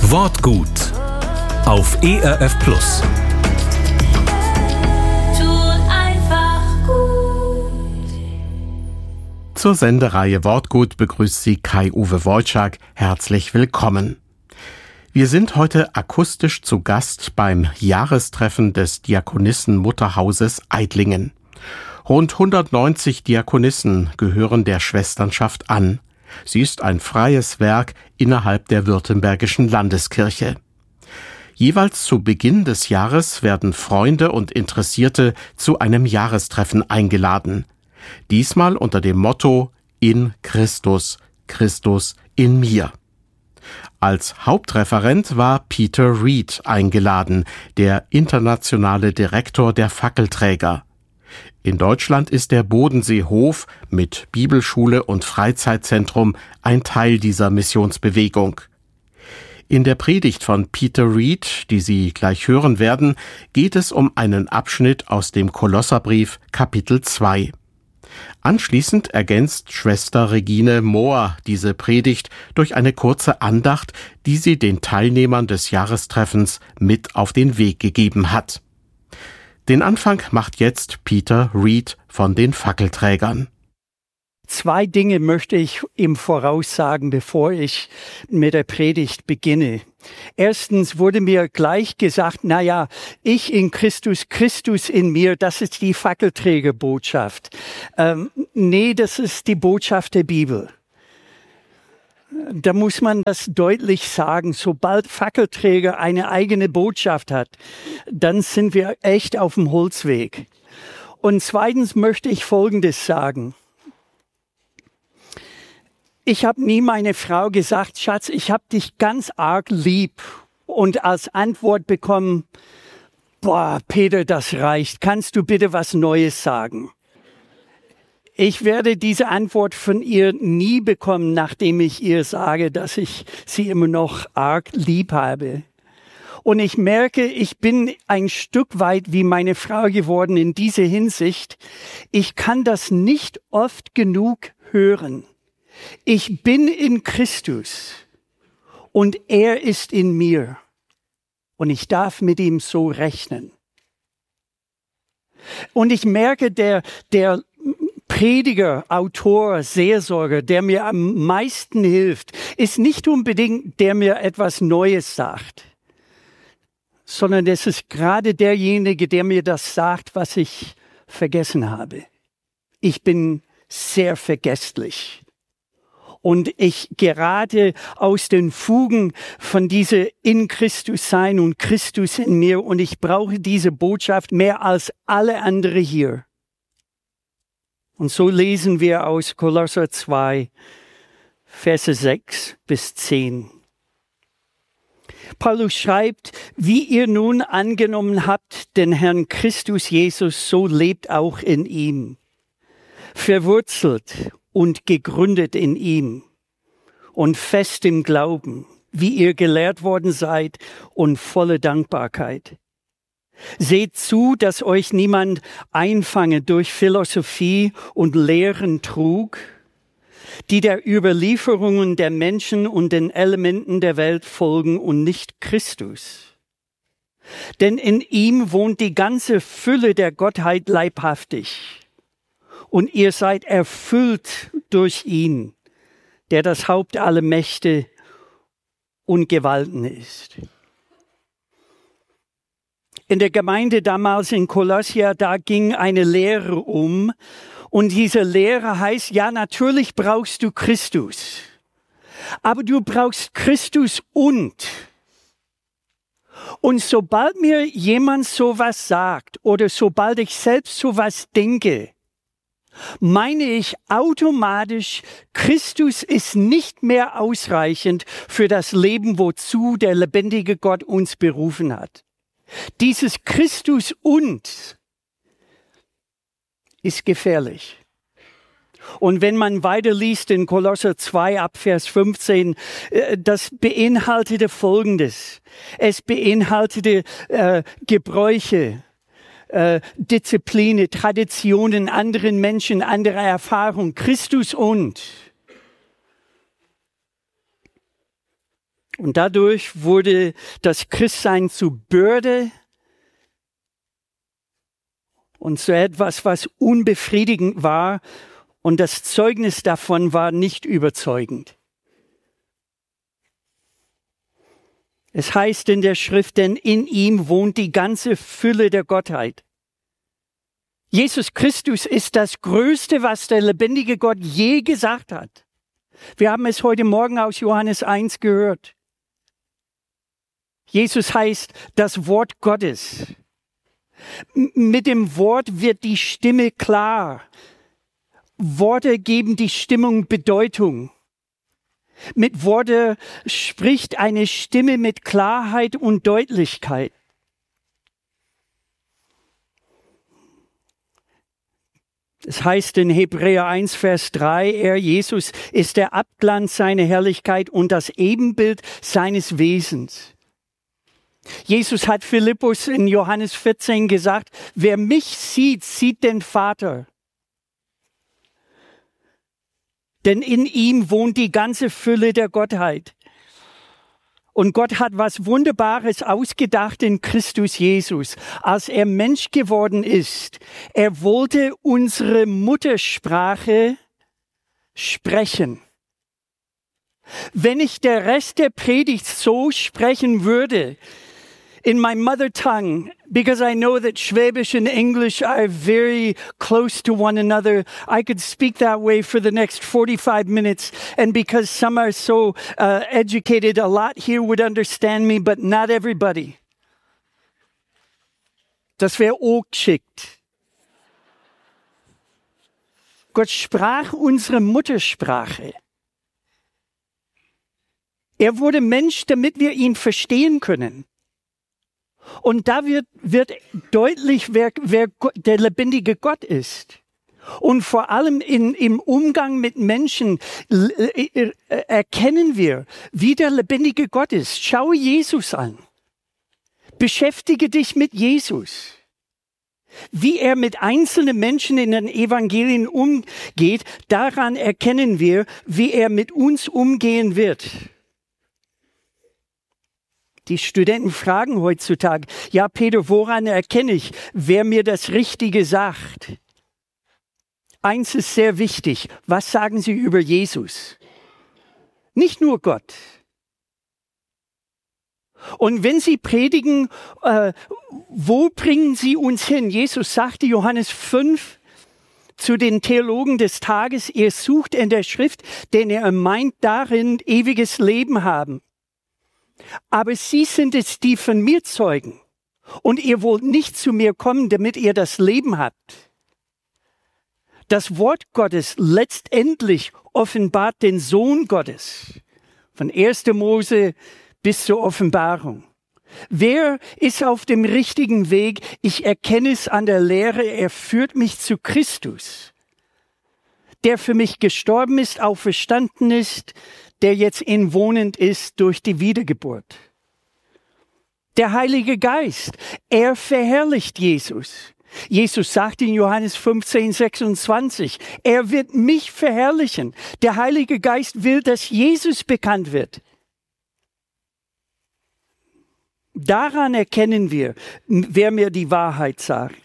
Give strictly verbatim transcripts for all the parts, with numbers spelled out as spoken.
Wortgut auf E R F Plus. Zur Sendereihe Wortgut begrüßt Sie Kai-Uwe Wojczak. Herzlich willkommen. Wir sind heute akustisch zu Gast beim Jahrestreffen des Diakonissen-Mutterhauses Aidlingen. Rund hundertneunzig Diakonissen gehören der Schwesternschaft an. Sie ist ein freies Werk innerhalb der Württembergischen Landeskirche. Jeweils zu Beginn des Jahres werden Freunde und Interessierte zu einem Jahrestreffen eingeladen. Diesmal unter dem Motto In Christus, Christus in mir. Als Hauptreferent war Peter Reed eingeladen, der internationale Direktor der Fackelträger. In Deutschland ist der Bodenseehof mit Bibelschule und Freizeitzentrum ein Teil dieser Missionsbewegung. In der Predigt von Peter Reed, die Sie gleich hören werden, geht es um einen Abschnitt aus dem Kolosserbrief Kapitel zwei. Anschließend ergänzt Schwester Regine Mohr diese Predigt durch eine kurze Andacht, die sie den Teilnehmern des Jahrestreffens mit auf den Weg gegeben hat. Den Anfang macht jetzt Peter Reed von den Fackelträgern. Zwei Dinge möchte ich im Voraus sagen, bevor ich mit der Predigt beginne. Erstens wurde mir gleich gesagt, na ja, ich in Christus, Christus in mir, das ist die Fackelträgerbotschaft. Ähm, nee, das ist die Botschaft der Bibel. Da muss man das deutlich sagen. Sobald Fackelträger eine eigene Botschaft hat, dann sind wir echt auf dem Holzweg. Und zweitens möchte ich Folgendes sagen. Ich habe nie meine Frau gesagt, Schatz, ich habe dich ganz arg lieb, und als Antwort bekommen, boah, Peter, das reicht, kannst du bitte was Neues sagen? Ich werde diese Antwort von ihr nie bekommen, nachdem ich ihr sage, dass ich sie immer noch arg lieb habe. Und ich merke, ich bin ein Stück weit wie meine Frau geworden in dieser Hinsicht. Ich kann das nicht oft genug hören. Ich bin in Christus und er ist in mir und ich darf mit ihm so rechnen. Und ich merke, der, der Prediger, Autor, Seelsorger, der mir am meisten hilft, ist nicht unbedingt, der mir etwas Neues sagt, sondern das ist gerade derjenige, der mir das sagt, was ich vergessen habe. Ich bin sehr vergesslich. Und ich gerate aus den Fugen von dieser in Christus sein und Christus in mir. Und ich brauche diese Botschaft mehr als alle andere hier. Und so lesen wir aus Kolosser zwei, Verse sechs bis zehn. Paulus schreibt, wie ihr nun angenommen habt, den Herrn Christus Jesus, so lebt auch in ihm. Verwurzelt und gegründet in ihm und fest im Glauben, wie ihr gelehrt worden seid und volle Dankbarkeit. Seht zu, dass euch niemand einfange durch Philosophie und Lehren trug, die der Überlieferungen der Menschen und den Elementen der Welt folgen und nicht Christus. Denn in ihm wohnt die ganze Fülle der Gottheit leibhaftig. Und ihr seid erfüllt durch ihn, der das Haupt aller Mächte und Gewalten ist. In der Gemeinde damals in Kolossia, da ging eine Lehre um. Und diese Lehre heißt, ja, natürlich brauchst du Christus. Aber du brauchst Christus und. Und sobald mir jemand sowas sagt oder sobald ich selbst sowas denke, meine ich automatisch, Christus ist nicht mehr ausreichend für das Leben, wozu der lebendige Gott uns berufen hat. Dieses Christus und ist gefährlich. Und wenn man weiterliest in Kolosser zwei ab Vers fünfzehn, das beinhaltete Folgendes. Es beinhaltete äh, Gebräuche, äh, Disziplinen, Traditionen, anderen Menschen, andere Erfahrungen, Christus und. Und dadurch wurde das Christsein zu Bürde und zu etwas, was unbefriedigend war. Und das Zeugnis davon war nicht überzeugend. Es heißt in der Schrift, denn in ihm wohnt die ganze Fülle der Gottheit. Jesus Christus ist das Größte, was der lebendige Gott je gesagt hat. Wir haben es heute Morgen aus Johannes eins gehört. Jesus heißt das Wort Gottes. M- mit dem Wort wird die Stimme klar. Worte geben die Stimmung Bedeutung. Mit Worte spricht eine Stimme mit Klarheit und Deutlichkeit. Es heißt in Hebräer eins, Vers drei, er, Jesus, ist der Abglanz seiner Herrlichkeit und das Ebenbild seines Wesens. Jesus hat Philippus in Johannes vierzehn gesagt, wer mich sieht, sieht den Vater. Denn in ihm wohnt die ganze Fülle der Gottheit. Und Gott hat was Wunderbares ausgedacht in Christus Jesus, als er Mensch geworden ist. Er wollte unsere Muttersprache sprechen. Wenn ich der Rest der Predigt so sprechen würde, in my mother tongue, because I know that Schwäbisch and English are very close to one another, I could speak that way for the next forty-five minutes. And because some are so uh, educated, a lot here would understand me, but not everybody. Das wäre auch geschickt. Gott sprach unsere Muttersprache. Er wurde Mensch, damit wir ihn verstehen können. Und da wird, wird deutlich, wer, wer Gott, der lebendige Gott ist. Und vor allem in, im Umgang mit Menschen äh, erkennen wir, wie der lebendige Gott ist. Schau Jesus an. Beschäftige dich mit Jesus. Wie er mit einzelnen Menschen in den Evangelien umgeht, daran erkennen wir, wie er mit uns umgehen wird. Die Studenten fragen heutzutage, ja Peter, woran erkenne ich, wer mir das Richtige sagt? Eins ist sehr wichtig, was sagen Sie über Jesus? Nicht nur Gott. Und wenn Sie predigen, äh, wo bringen Sie uns hin? Jesus sagte Johannes fünf zu den Theologen des Tages, ihr sucht in der Schrift, denn er meint darin ewiges Leben haben. Aber Sie sind es, die von mir zeugen. Und ihr wollt nicht zu mir kommen, damit ihr das Leben habt. Das Wort Gottes letztendlich offenbart den Sohn Gottes. Von erster Mose bis zur Offenbarung. Wer ist auf dem richtigen Weg? Ich erkenne es an der Lehre, er führt mich zu Christus. Der für mich gestorben ist, auferstanden ist, der jetzt inwohnend ist durch die Wiedergeburt. Der Heilige Geist, er verherrlicht Jesus. Jesus sagt in Johannes fünfzehn, sechsundzwanzig, er wird mich verherrlichen. Der Heilige Geist will, dass Jesus bekannt wird. Daran erkennen wir, wer mir die Wahrheit sagt.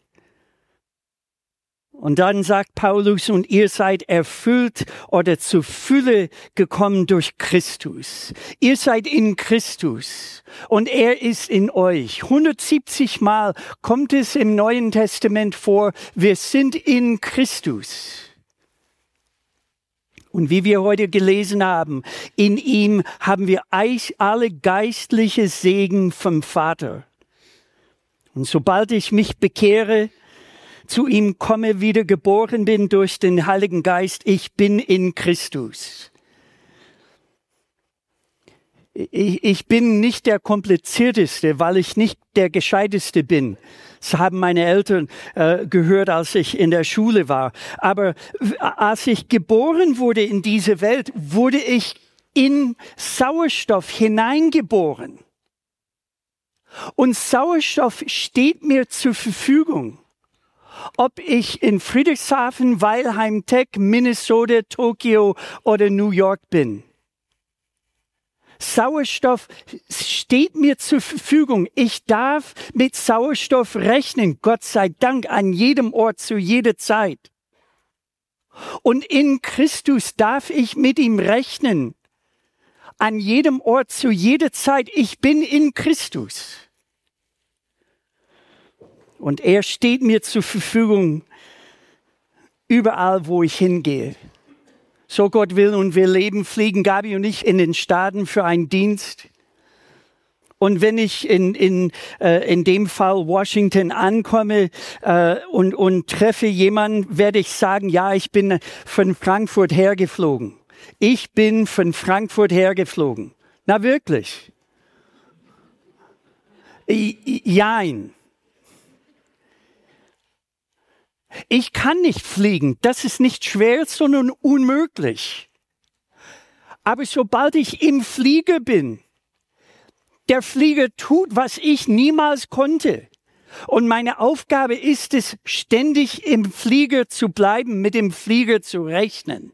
Und dann sagt Paulus, und ihr seid erfüllt oder zur Fülle gekommen durch Christus. Ihr seid in Christus und er ist in euch. hundertsiebzig Mal kommt es im Neuen Testament vor, wir sind in Christus. Und wie wir heute gelesen haben, in ihm haben wir alle geistliche Segen vom Vater. Und sobald ich mich bekehre, zu ihm komme, wieder geboren bin durch den Heiligen Geist, ich bin in Christus. Ich, ich bin nicht der Komplizierteste, weil ich nicht der Gescheiteste bin. Das haben meine Eltern äh, gehört, als ich in der Schule war. Aber als ich geboren wurde in diese Welt, wurde ich in Sauerstoff hineingeboren. Und Sauerstoff steht mir zur Verfügung. Ob ich in Friedrichshafen, Weilheim, Tech, Minnesota, Tokio oder New York bin. Sauerstoff steht mir zur Verfügung. Ich darf mit Sauerstoff rechnen, Gott sei Dank, an jedem Ort, zu jeder Zeit. Und in Christus darf ich mit ihm rechnen, an jedem Ort, zu jeder Zeit. Ich bin in Christus. Und er steht mir zur Verfügung, überall, wo ich hingehe. So Gott will und wir leben, fliegen Gabi und ich in den Staaten für einen Dienst. Und wenn ich in, in, äh, in dem Fall Washington ankomme äh, und, und treffe jemanden, werde ich sagen, ja, ich bin von Frankfurt hergeflogen. Ich bin von Frankfurt hergeflogen. Na wirklich? Jein. Ich kann nicht fliegen. Das ist nicht schwer, sondern unmöglich. Aber sobald ich im Flieger bin, der Flieger tut, was ich niemals konnte. Und meine Aufgabe ist es, ständig im Flieger zu bleiben, mit dem Flieger zu rechnen.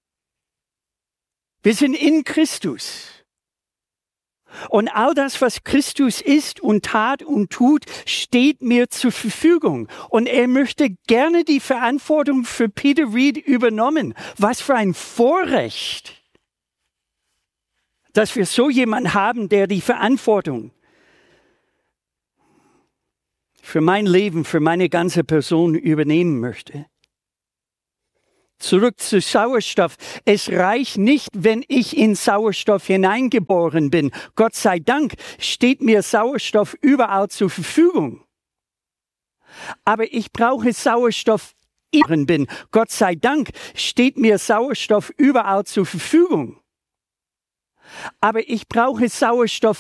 Wir sind in Christus. Und all das, was Christus ist und tat und tut, steht mir zur Verfügung. Und er möchte gerne die Verantwortung für Peter Reed übernommen. Was für ein Vorrecht, dass wir so jemanden haben, der die Verantwortung für mein Leben, für meine ganze Person übernehmen möchte. Zurück zu Sauerstoff. Es reicht nicht, wenn ich in Sauerstoff hineingeboren bin. Gott sei Dank steht mir Sauerstoff überall zur Verfügung. Aber ich brauche Sauerstoff, wenn ich bin. Gott sei Dank steht mir Sauerstoff überall zur Verfügung. Aber ich brauche Sauerstoff